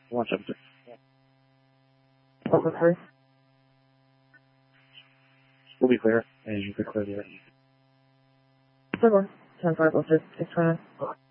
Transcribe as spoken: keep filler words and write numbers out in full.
One seven six. Over three. We'll be clear, and you can clear the area. Four, ten five, oh six, six twenty-nine.